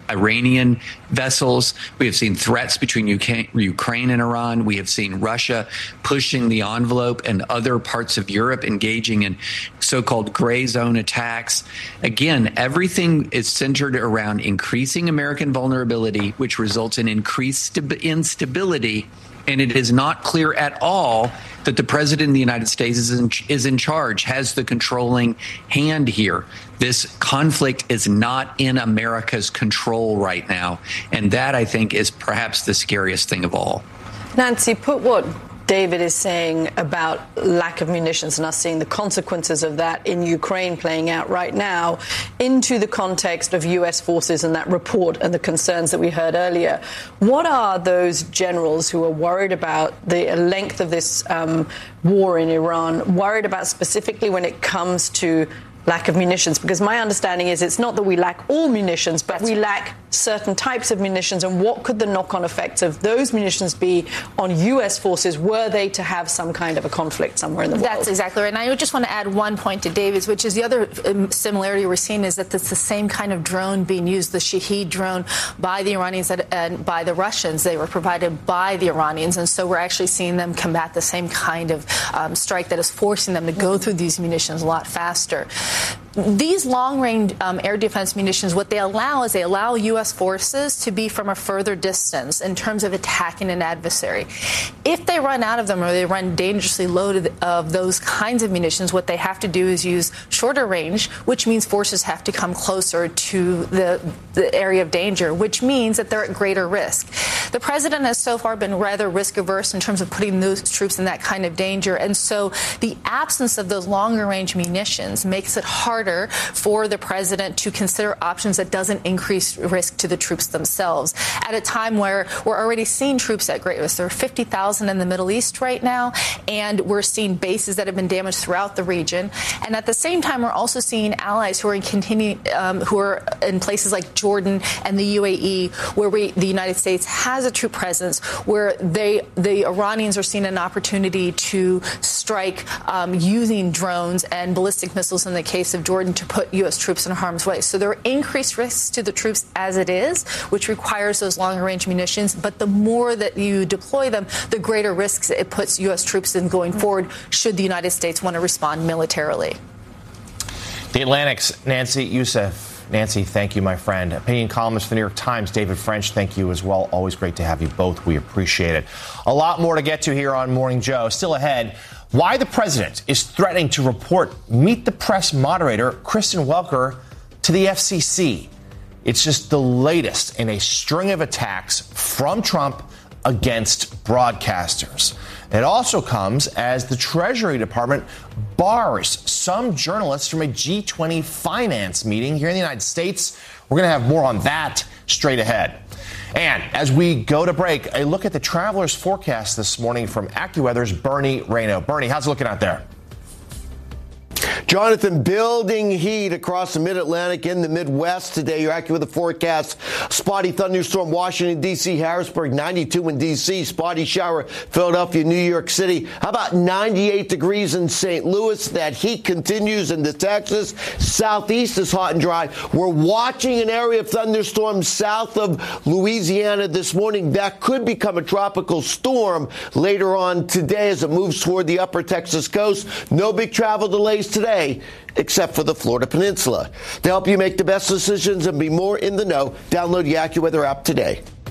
Iranian vessels. We have seen threats between Ukraine and Iran. We have seen Russia pushing the envelope and other parts of Europe engaging in so-called gray zone attacks. Again, everything is centered around increasing American vulnerability, which results in increased instability. And it is not clear at all that the president of the United States is in charge, has the controlling hand here. This conflict is not in America's control right now. And that, I think, is perhaps the scariest thing of all. Nancy, put what David is saying about lack of munitions and us seeing the consequences of that in Ukraine playing out right now into the context of U.S. forces and that report and the concerns that we heard earlier. What are those generals who are worried about the length of this war in Iran, worried about specifically when it comes to lack of munitions? Because my understanding is it's not that we lack all munitions, but we lack certain types of munitions. And what could the knock-on effects of those munitions be on U.S. forces were they to have some kind of a conflict somewhere in the world? That's exactly right. And I just want to add one point to David's, which is the other similarity we're seeing is that it's the same kind of drone being used, the Shahed drone, by the Iranians and by the Russians. They were provided by the Iranians. And so we're actually seeing them combat the same kind of strike that is forcing them to go through these munitions a lot faster. These long-range air defense munitions, what they allow is they allow U.S. forces to be from a further distance in terms of attacking an adversary. If they run out of them or they run dangerously loaded of those kinds of munitions, what they have to do is use shorter range, which means forces have to come closer to the area of danger, which means that they're at greater risk. The president has so far been rather risk-averse in terms of putting those troops in that kind of danger. And so the absence of those longer-range munitions makes it harder for the president to consider options that doesn't increase risk to the troops themselves. At a time where we're already seeing troops at great risk. There are 50,000 in the Middle East right now, and we're seeing bases that have been damaged throughout the region. And at the same time, we're also seeing allies who are in places like Jordan and the UAE, where the United States has a troop presence, where the Iranians are seeing an opportunity to strike using drones and ballistic missiles in the case of Jordan to put U.S. troops in harm's way. So there are increased risks to the troops as it is, which requires those longer-range munitions. But the more that you deploy them, the greater risks it puts U.S. troops in going forward should the United States want to respond militarily. The Atlantic's Nancy Youssef. Nancy, thank you, my friend. Opinion columnist for the New York Times, David French, thank you as well. Always great to have you both. We appreciate it. A lot more to get to here on Morning Joe. Still ahead, why the president is threatening to report Meet the Press moderator Kristen Welker to the FCC. It's just the latest in a string of attacks from Trump against broadcasters. It also comes as the Treasury Department bars some journalists from a G20 finance meeting here in the United States. We're going to have more on that straight ahead. And as we go to break, a look at the traveler's forecast this morning from AccuWeather's Bernie Rayno. Bernie, how's it looking out there? Jonathan, building heat across the mid-Atlantic and the Midwest today. You're accurate with the forecast. Spotty thunderstorm, Washington, D.C., Harrisburg, 92 in D.C., spotty shower, Philadelphia, New York City. How about 98 degrees in St. Louis? That heat continues into Texas. Southeast is hot and dry. We're watching an area of thunderstorms south of Louisiana this morning. That could become a tropical storm later on today as it moves toward the upper Texas coast. No big travel delays today, except for the Florida Peninsula. To help you make the best decisions and be more in the know, download the AccuWeather app today.